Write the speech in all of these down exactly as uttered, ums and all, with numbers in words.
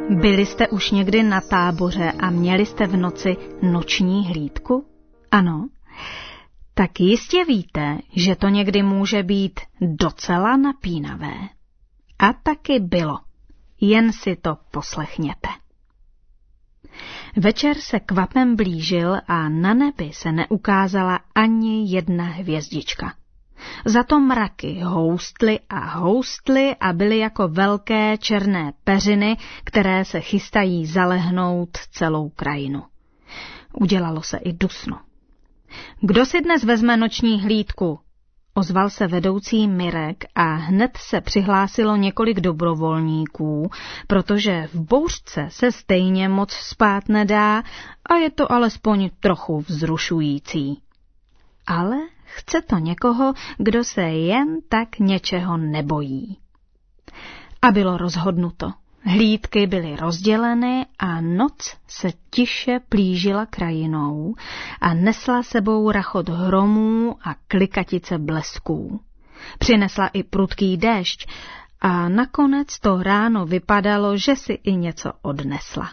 Byli jste už někdy na táboře a měli jste v noci noční hlídku? Ano? Tak jistě víte, že to někdy může být docela napínavé. A taky bylo. Jen si to poslechněte. Večer se kvapem blížil a na nebi se neukázala ani jedna hvězdička. Zato mraky houstly a houstly a byly jako velké černé peřiny, které se chystají zalehnout celou krajinu. Udělalo se i dusno. Kdo si dnes vezme noční hlídku? Ozval se vedoucí Mirek a hned se přihlásilo několik dobrovolníků, protože v bouřce se stejně moc spát nedá a je to alespoň trochu vzrušující. Ale chce to někoho, kdo se jen tak něčeho nebojí. A bylo rozhodnuto. Hlídky byly rozděleny a noc se tiše plížila krajinou a nesla sebou rachot hromů a klikatice blesků. Přinesla i prudký déšť a nakonec to ráno vypadalo, že si i něco odnesla.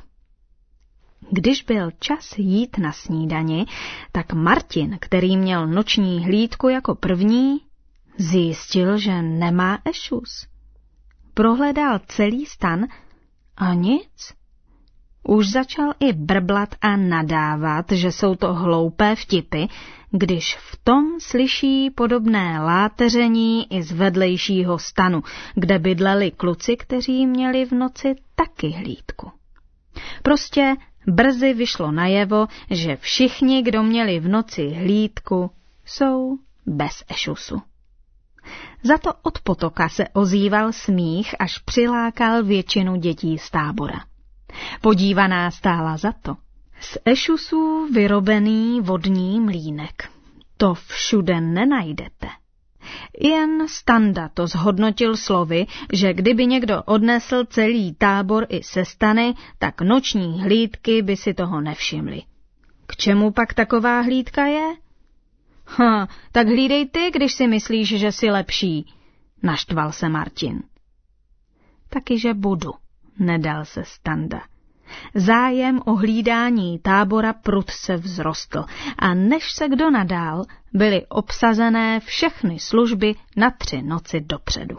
Když byl čas jít na snídani, tak Martin, který měl noční hlídku jako první, zjistil, že nemá ešus. Prohledal celý stan a nic. Už začal i brblat a nadávat, že jsou to hloupé vtipy, když v tom slyší podobné láteření i z vedlejšího stanu, kde bydleli kluci, kteří měli v noci taky hlídku. Prostě brzy vyšlo najevo, že všichni, kdo měli v noci hlídku, jsou bez ešusu. Za to od potoka se ozýval smích, až přilákal většinu dětí z tábora. Podívaná stála za to. Z ešusů vyrobený vodní mlýnek. To všude nenajdete. Jen Standa to zhodnotil slovy, že kdyby někdo odnesl celý tábor i se stany, tak noční hlídky by si toho nevšimli. K čemu pak taková hlídka je? Ha, tak hlídej ty, když si myslíš, že jsi lepší, naštval se Martin. Taky, že budu, nedal se Standa. Zájem o hlídání tábora prudce vzrostl a než se kdo nadál, byly obsazené všechny služby na tři noci dopředu.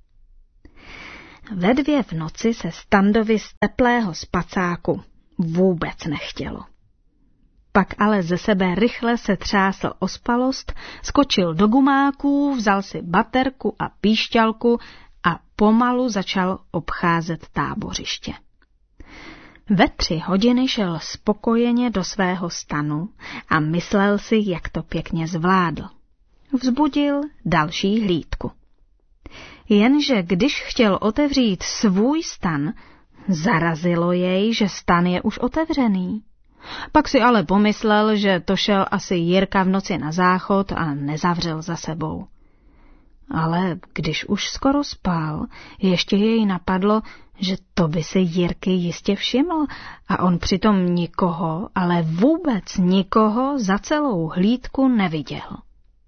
Ve dvě v noci se Standovi z teplého spacáku vůbec nechtělo. Pak ale ze sebe rychle se třásl ospalost, skočil do gumáků, vzal si baterku a píšťalku a pomalu začal obcházet tábořiště. Ve tři hodiny šel spokojeně do svého stanu a myslel si, jak to pěkně zvládl. Vzbudil další hlídku. Jenže když chtěl otevřít svůj stan, zarazilo jej, že stan je už otevřený. Pak si ale pomyslel, že to šel asi Jirka v noci na záchod a nezavřel za sebou. Ale když už skoro spal, ještě jej napadlo, že to by se Jirky jistě všiml a on přitom nikoho, ale vůbec nikoho za celou hlídku neviděl.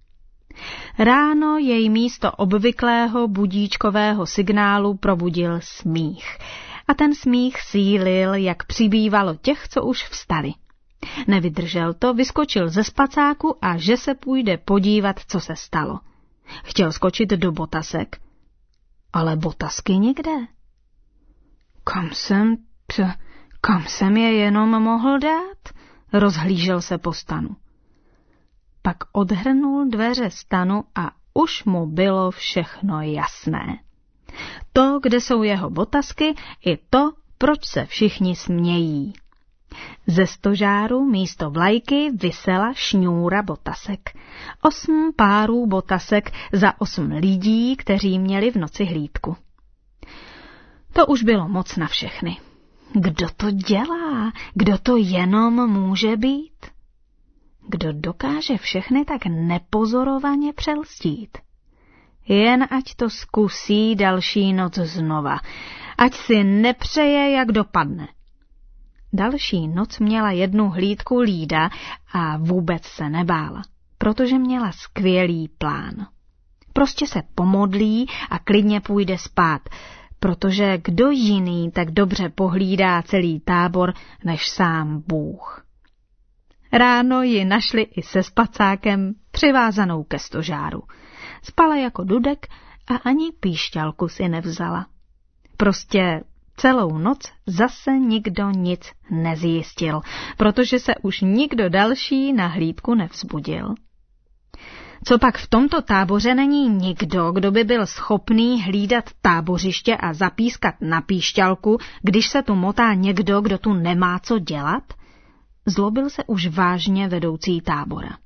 Ráno jej místo obvyklého budíčkového signálu probudil smích a ten smích sílil, jak přibývalo těch, co už vstali. Nevydržel to, vyskočil ze spacáku a že se půjde podívat, co se stalo. Chtěl skočit do botasek, ale botasky nikde. Kam jsem, t, kam jsem je jenom mohl dát? Rozhlížel se po stanu. Pak odhrnul dveře stanu a už mu bylo všechno jasné. To, kde jsou jeho botasky, i to, proč se všichni smějí. Ze stožáru místo vlajky visela šňůra botasek. Osm párů botasek za osm lidí, kteří měli v noci hlídku. To už bylo moc na všechny. Kdo to dělá? Kdo to jenom může být? Kdo dokáže všechny tak nepozorovaně přelstít? Jen ať to zkusí další noc znova. Ať si nepřeje, jak dopadne. Další noc měla jednu hlídku Lída a vůbec se nebála, protože měla skvělý plán. Prostě se pomodlí a klidně půjde spát. protože kdo jiný tak dobře pohlídá celý tábor než sám Bůh. Ráno ji našli i se spacákem přivázanou ke stožáru. Spala jako dudek a ani píšťalku si nevzala. Prostě celou noc zase nikdo nic nezjistil, protože se už nikdo další na hlídku nevzbudil. Copak v tomto táboře není nikdo, kdo by byl schopný hlídat tábořiště a zapískat na píšťalku, když se tu motá někdo, kdo tu nemá co dělat? Zlobil se už vážně vedoucí tábora.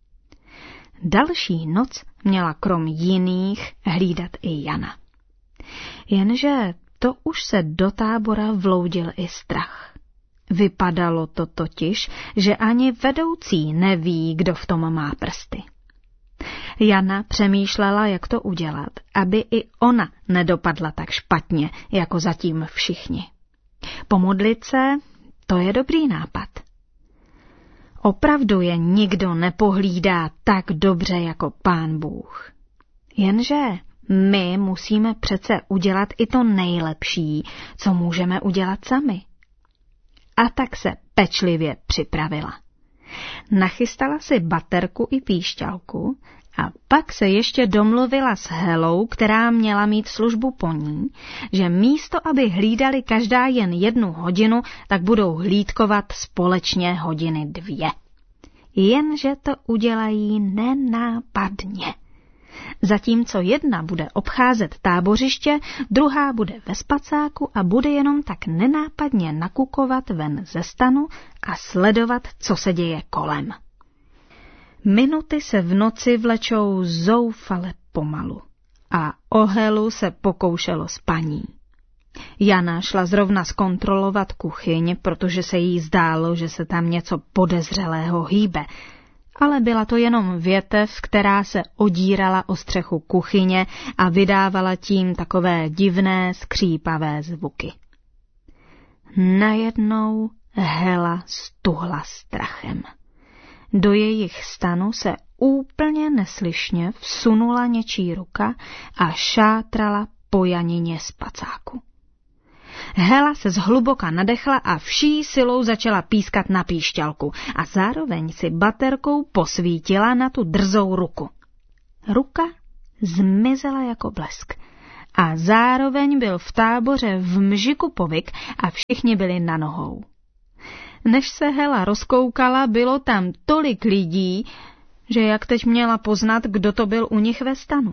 Další noc měla krom jiných hlídat i Jana. Jenže to už se do tábora vloudil i strach. Vypadalo to totiž, že ani vedoucí neví, kdo v tom má prsty. Jana přemýšlela, jak to udělat, aby i ona nedopadla tak špatně, jako zatím všichni. Pomodlit se, to je dobrý nápad. Opravdu je nikdo nepohlídá tak dobře jako Pán Bůh. Jenže my musíme přece udělat i to nejlepší, co můžeme udělat sami. A tak se pečlivě připravila. Nachystala si baterku i píšťalku a pak se ještě domluvila s Helou, která měla mít službu po ní, že místo, aby hlídali každá jen jednu hodinu, tak budou hlídkovat společně hodiny dvě. Jenže to udělají nenápadně. Zatímco jedna bude obcházet tábořiště, druhá bude ve spacáku a bude jenom tak nenápadně nakukovat ven ze stanu a sledovat, co se děje kolem. Minuty se v noci vlečou zoufale pomalu a o Helu se pokoušelo spaní. Jana šla zrovna zkontrolovat kuchyň, protože se jí zdálo, že se tam něco podezřelého hýbe, ale byla to jenom větev, která se odírala o střechu kuchyně a vydávala tím takové divné skřípavé zvuky. Najednou Hela stuhla strachem. Do jejich stanu se úplně neslyšně vsunula něčí ruka a šátrala po Janině spacáku. Hela se zhluboka nadechla a vší silou začala pískat na píšťalku a zároveň si baterkou posvítila na tu drzou ruku. Ruka zmizela jako blesk a zároveň byl v táboře v mžiku povyk a všichni byli na nohou. Než se Hela rozkoukala, bylo tam tolik lidí, že jak teď měla poznat, kdo to byl u nich ve stanu.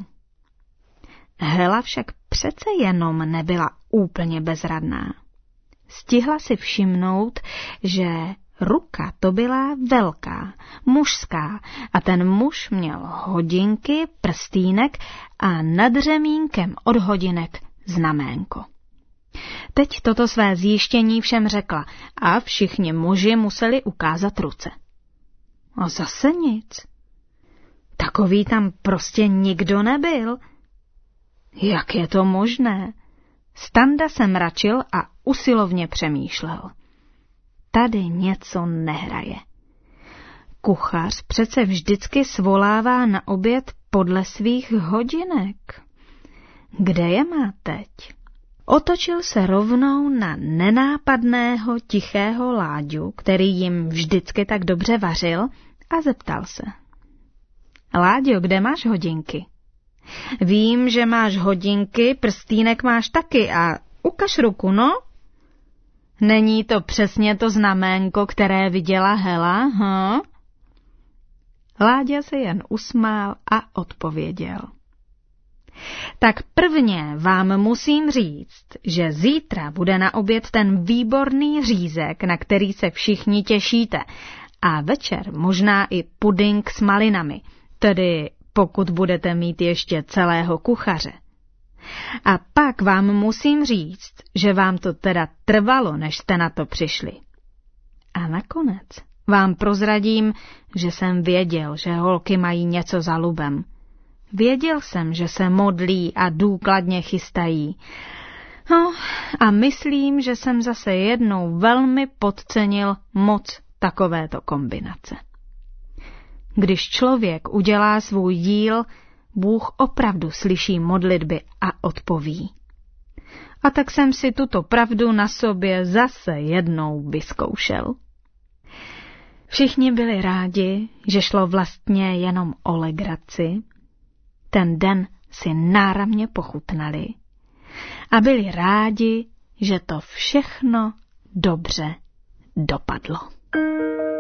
Hela však přece jenom nebyla úplně bezradná. Stihla si všimnout, že ruka to byla velká, mužská a ten muž měl hodinky, prstýnek a nad řemínkem od hodinek znaménko. Teď toto své zjištění všem řekla a všichni muži museli ukázat ruce. A zase nic. Takový tam prostě nikdo nebyl. Jak je to možné? Standa se mračil a usilovně přemýšlel. Tady něco nehraje. Kuchař přece vždycky svolává na oběd podle svých hodinek. Kde je má teď? Otočil se rovnou na nenápadného tichého Láďu, který jim vždycky tak dobře vařil, a zeptal se. Láďo, kde máš hodinky? Vím, že máš hodinky, prstýnek máš taky a ukaž ruku, no? Není to přesně to znaménko, které viděla Hela, hm? Láďa se jen usmál a odpověděl. Tak prvně vám musím říct, že zítra bude na oběd ten výborný řízek, na který se všichni těšíte, a večer možná i puding s malinami, tedy pokud budete mít ještě celého kuchaře. A pak vám musím říct, že vám to teda trvalo, než jste na to přišli. A nakonec vám prozradím, že jsem věděl, že holky mají něco za lubem. Věděl jsem, že se modlí a důkladně chystají. No, a myslím, že jsem zase jednou velmi podcenil moc takovéto kombinace. Když člověk udělá svůj díl, Bůh opravdu slyší modlitby a odpoví. A tak jsem si tuto pravdu na sobě zase jednou vyzkoušel. Všichni byli rádi, že šlo vlastně jenom o legraci. Ten den si náramně pochutnali a byli rádi, že to všechno dobře dopadlo.